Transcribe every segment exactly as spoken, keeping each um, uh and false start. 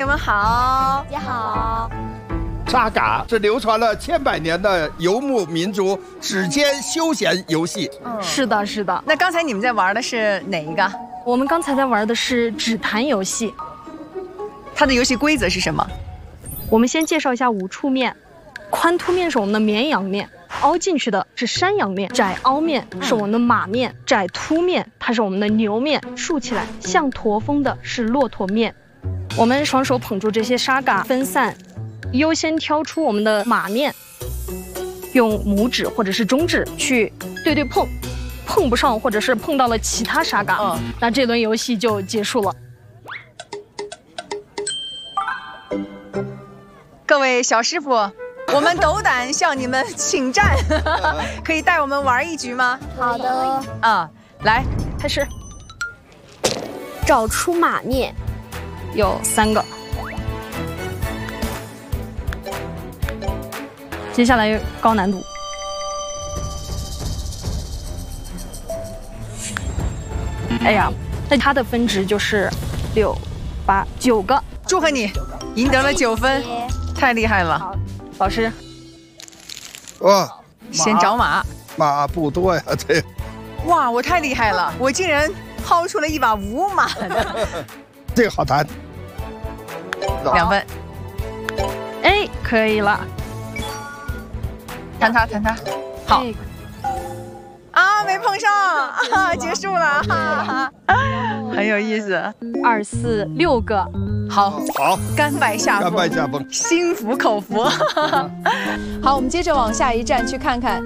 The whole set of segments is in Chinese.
们好， 大家好。 沙嘎是流传了千百年的游牧民族指尖休闲游戏。 嗯， 是的，是的。 那刚才你们在玩的是哪一个？ 我们刚才在玩的是指弹游戏。 它的游戏规则是什么？ 我们先介绍一下五处面，宽凸面是我们的绵阳面，凹进去的是山羊面，窄凹面是我们的马面，窄凸面它是我们的牛面，竖起来像驼峰的是骆驼面。我们双手捧住这些沙嘎分散，优先挑出我们的马面，用拇指或者是中指去对对碰，碰不上或者是碰到了其他沙嘎，嗯，那这轮游戏就结束了。 各位小师傅，我们斗胆向你们请战，可以带我们玩一局吗？ 好的。 啊，来， 开始。 找出马面， 有三个。接下来高难度。哎呀，那它的分值就是六、八、九个。 祝贺你，赢得了九分，太厉害了。 好，老师。 哇， 先找马。 马不多呀，这。 哇，我太厉害了，我竟然抛出了一把无马的。 这个好弹。 两分。 哎，可以了。 弹它，弹它，好。啊，没碰上啊，结束了，哈哈，很有意思。 二四六个， 好， 好， 甘拜下风， 甘拜下风， 心服口服。好，我们接着往下一站去看看。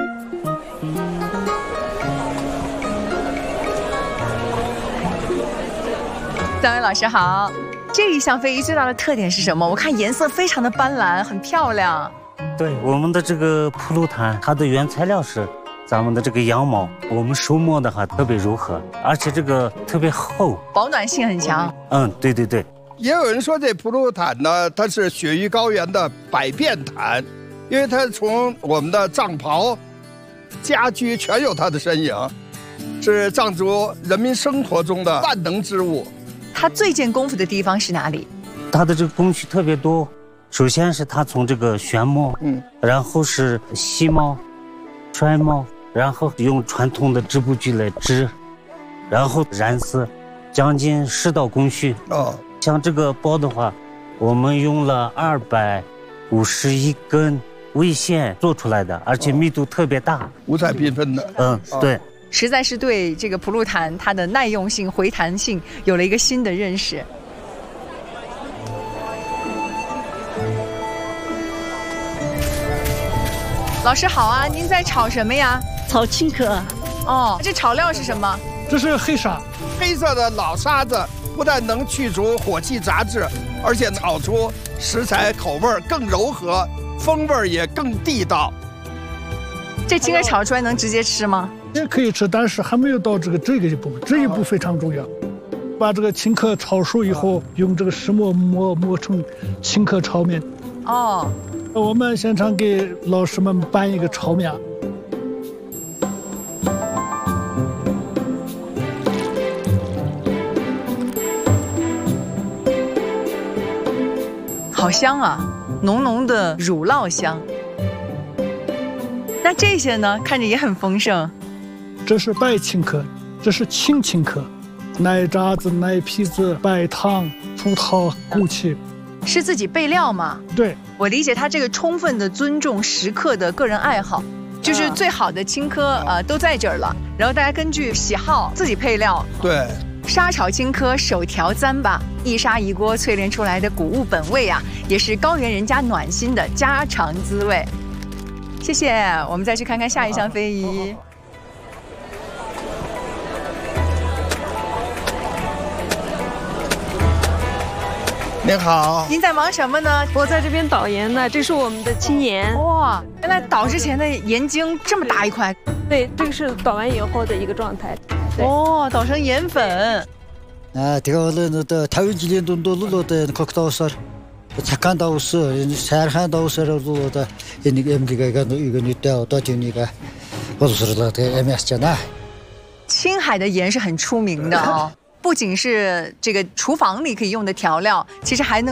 三位老师好，这一项飞鱼最大的特点是什么？我看颜色非常的斑斓，很漂亮。 对，我们的这个铺路毯，它的原材料是咱们的这个羊毛，我们手摸的话特别柔和，而且这个特别厚， 保暖性很强。 嗯，对对对。 也有人说这铺路毯呢，它是雪域高原的百变毯，因为它从我们的帐袍、家居全有它的身影，是藏族人民生活中的万能之物。 它最见功夫的地方是哪里？ 它的这个工序特别多。首先是它从这个旋毛，嗯，然后是细毛、揣毛，然后用传统的织布机来织，然后染色，将近十道工序。哦，像这个包的话，我们用了二百五十一根纬线做出来的，而且密度特别大， 五彩缤纷的。 嗯，对， 实在是对这个铺路毯它的耐用性、回弹性有了一个新的认识。老师好啊，您在炒什么呀？ 炒青稞。 哦，这炒料是什么？ 这是黑沙， 黑色的老沙子不但能去除火气杂质，而且炒出食材口味更柔和，风味也更地道。 这青稞炒出来能直接吃吗？ 也可以吃，但是还没有到这个这个一步，这一步非常重要。把这个青稞炒熟以后，用这个石磨磨磨成青稞炒面。 哦。 我们现场给老师们搬一个炒面， 好香啊，浓浓的乳酪香。那这些呢，看着也很丰盛。 这是白青稞，这是青青稞，奶渣子、奶皮子、白糖、葡萄、枸杞。 是自己备料吗？ 对， 我理解他这个充分的尊重食客的个人爱好，就是最好的青稞呃都在这儿了，然后大家根据喜好自己配料。 对， 沙炒青稞手调糌粑，一砂一锅淬炼出来的谷物本味啊，也是高原人家暖心的家常滋味。谢谢，我们再去看看下一项非遗。 您好， 您在忙什么呢？ 我在这边捣盐呢，这是我们的青盐。 哇，原来捣之前的盐精这么大一块。 对，这个是捣完以后的一个状态。 哦，捣成盐粉。 아, 제가 원래는 다윈 지린 돈도 눌러대 걱정서 착한 다우스, 잘한 다우스라도 다 이게 엠디가 이거 이거 이때 또 지니가 어디서라 대 에메스잖아. 青海的盐是很出名的哦，不仅是这个厨房里可以用的调料，其实还能